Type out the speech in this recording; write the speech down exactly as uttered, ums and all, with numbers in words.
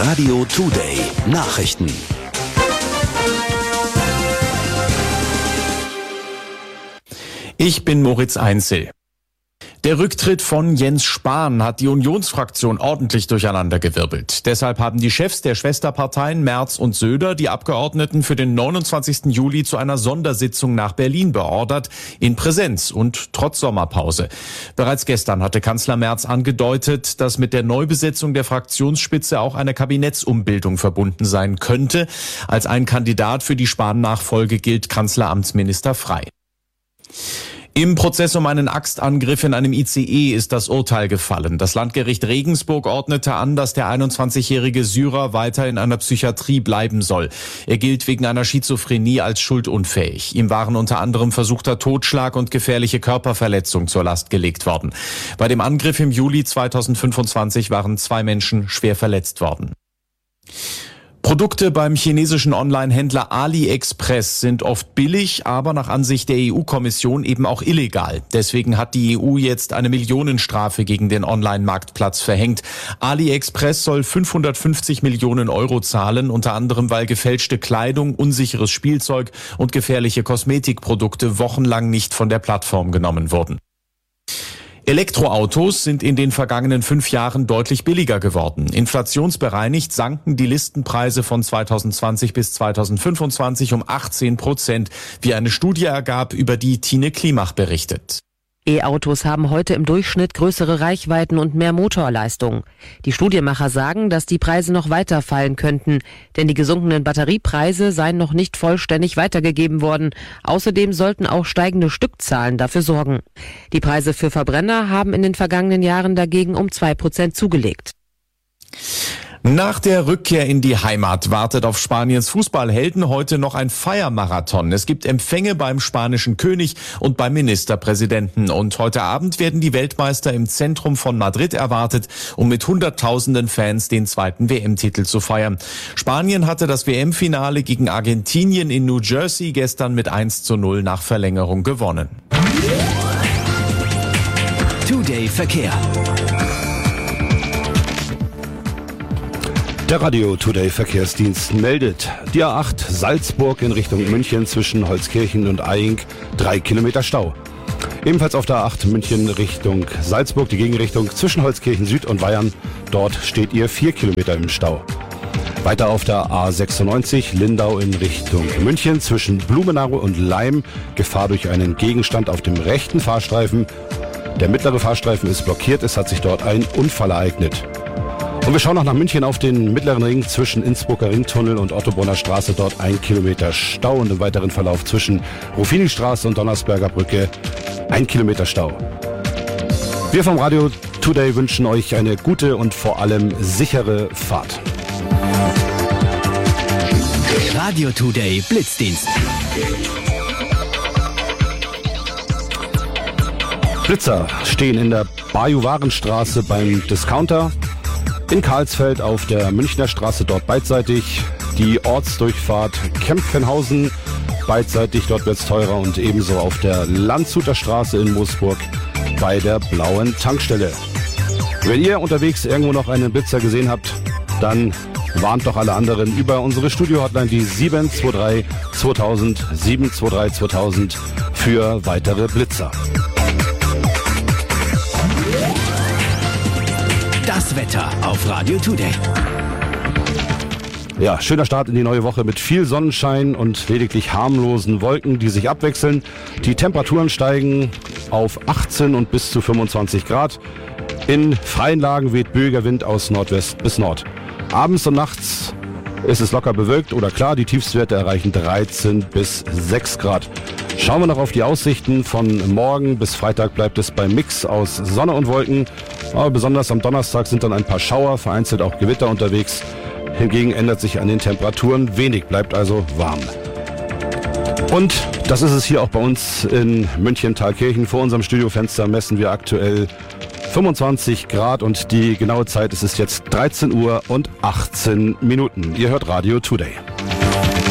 Radio Today Nachrichten. Ich bin Moritz Einzel. Der Rücktritt von Jens Spahn hat die Unionsfraktion ordentlich durcheinandergewirbelt. Deshalb haben die Chefs der Schwesterparteien Merz und Söder die Abgeordneten für den neunundzwanzigsten Juli zu einer Sondersitzung nach Berlin beordert, in Präsenz und trotz Sommerpause. Bereits gestern hatte Kanzler Merz angedeutet, dass mit der Neubesetzung der Fraktionsspitze auch eine Kabinettsumbildung verbunden sein könnte. Als ein Kandidat für die Spahn-Nachfolge gilt Kanzleramtsminister Frey. Im Prozess um einen Axtangriff in einem I C E ist das Urteil gefallen. Das Landgericht Regensburg ordnete an, dass der einundzwanzigjährige Syrer weiter in einer Psychiatrie bleiben soll. Er gilt wegen einer Schizophrenie als schuldunfähig. Ihm waren unter anderem versuchter Totschlag und gefährliche Körperverletzung zur Last gelegt worden. Bei dem Angriff im Juli zweitausendfünfundzwanzig waren zwei Menschen schwer verletzt worden. Produkte beim chinesischen Online-Händler AliExpress sind oft billig, aber nach Ansicht der E U-Kommission eben auch illegal. Deswegen hat die E U jetzt eine Millionenstrafe gegen den Online-Marktplatz verhängt. AliExpress soll fünfhundertfünfzig Millionen Euro zahlen, unter anderem weil gefälschte Kleidung, unsicheres Spielzeug und gefährliche Kosmetikprodukte wochenlang nicht von der Plattform genommen wurden. Elektroautos sind in den vergangenen fünf Jahren deutlich billiger geworden. Inflationsbereinigt sanken die Listenpreise von zweitausendzwanzig bis zweitausendfünfundzwanzig um achtzehn Prozent, wie eine Studie ergab, über die Tine Klimach berichtet. E-Autos haben heute im Durchschnitt größere Reichweiten und mehr Motorleistung. Die Studienmacher sagen, dass die Preise noch weiter fallen könnten, denn die gesunkenen Batteriepreise seien noch nicht vollständig weitergegeben worden. Außerdem sollten auch steigende Stückzahlen dafür sorgen. Die Preise für Verbrenner haben in den vergangenen Jahren dagegen um zwei Prozent zugelegt. Nach der Rückkehr in die Heimat wartet auf Spaniens Fußballhelden heute noch ein Feiermarathon. Es gibt Empfänge beim spanischen König und beim Ministerpräsidenten. Und heute Abend werden die Weltmeister im Zentrum von Madrid erwartet, um mit hunderttausenden Fans den zweiten W M-Titel zu feiern. Spanien hatte das W M-Finale gegen Argentinien in New Jersey gestern mit eins zu null nach Verlängerung gewonnen. Today Verkehr. Der Radio Today Verkehrsdienst meldet, die A acht Salzburg in Richtung München zwischen Holzkirchen und Eying, drei Kilometer Stau. Ebenfalls auf der A acht München Richtung Salzburg, die Gegenrichtung zwischen Holzkirchen Süd und Weyern, dort steht ihr vier Kilometer im Stau. Weiter auf der A sechsundneunzig Lindau in Richtung München zwischen Blumenau und Laim, Gefahr durch einen Gegenstand auf dem rechten Fahrstreifen. Der mittlere Fahrstreifen ist blockiert, es hat sich dort ein Unfall ereignet. Und wir schauen noch nach München auf den mittleren Ring zwischen Innsbrucker Ringtunnel und Ottobrunner Straße. Dort ein Kilometer Stau und im weiteren Verlauf zwischen Ruffini-Straße und Donnersberger Brücke ein Kilometer Stau. Wir vom Radio Today wünschen euch eine gute und vor allem sichere Fahrt. Radio Today Blitzdienst. Blitzer stehen in der Bajuwarenstraße beim Discounter. In Karlsfeld auf der Münchner Straße dort beidseitig, die Ortsdurchfahrt Kempfenhausen beidseitig, dort wird es teurer und ebenso auf der Landshuter Straße in Moosburg bei der blauen Tankstelle. Wenn ihr unterwegs irgendwo noch einen Blitzer gesehen habt, dann warnt doch alle anderen über unsere Studio-Hotline, die sieben zwei drei zweitausend, sieben zwei drei zweitausend für weitere Blitzer. Das Wetter auf Radio Today. Ja, schöner Start in die neue Woche mit viel Sonnenschein und lediglich harmlosen Wolken, die sich abwechseln. Die Temperaturen steigen auf achtzehn und bis zu fünfundzwanzig Grad. In freien Lagen weht böiger Wind aus Nordwest bis Nord. Abends und nachts ist es locker bewölkt oder klar, die Tiefstwerte erreichen dreizehn bis sechs Grad. Schauen wir noch auf die Aussichten. Von morgen bis Freitag bleibt es beim Mix aus Sonne und Wolken. Aber besonders am Donnerstag sind dann ein paar Schauer, vereinzelt auch Gewitter unterwegs. Hingegen ändert sich an den Temperaturen wenig, bleibt also warm. Und das ist es hier auch bei uns in München-Thalkirchen. Vor unserem Studiofenster messen wir aktuell fünfundzwanzig Grad und die genaue Zeit ist es jetzt dreizehn Uhr und achtzehn Minuten. Ihr hört Radio Today.